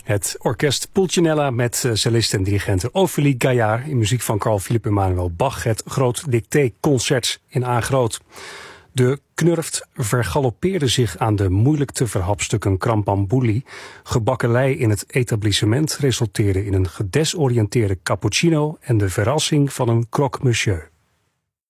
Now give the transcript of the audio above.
Het orkest Pulcinella met cellist en dirigente Ophélie Gaillard in muziek van Carl Philipp Emanuel Bach. Het Groot Dicté-concert in A groot. De knurft vergaloppeerde zich aan de moeilijk te verhapstukken crambambuli. Gebakkelei in het etablissement resulteerde in een gedesoriënteerde cappuccino en de verrassing van een croque monsieur.